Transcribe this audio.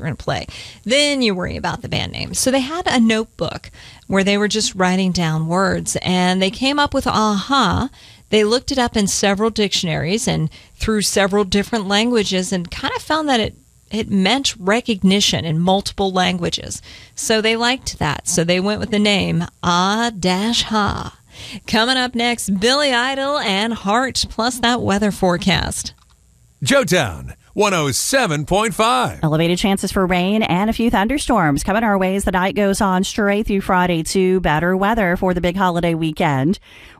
you're going to play. Then you worry about the band name. So they had a notebook where they were just writing down words, and they came up with aha. They looked it up in several dictionaries and through several different languages and kind of found that it meant recognition in multiple languages. So they liked that. So they went with the name Ah-Ha. Coming up next, Billy Idol and Heart, plus that weather forecast. Joetown 107.5. Elevated chances for rain and a few thunderstorms coming our way as the night goes on straight through Friday to better weather for the big holiday weekend.